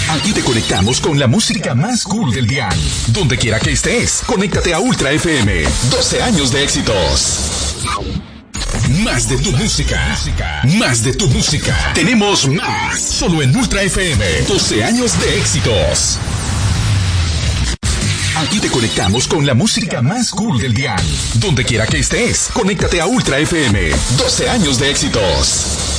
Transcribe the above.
Aquí te conectamos con la música más cool del dial. Donde quiera que estés, conéctate a Ultra FM. 12 años de éxitos. Más de tu música. Más de tu música. Tenemos más. Solo en Ultra FM. 12 años de éxitos. Aquí te conectamos con la música más cool del dial. Donde quiera que estés, conéctate a Ultra FM. 12 años de éxitos.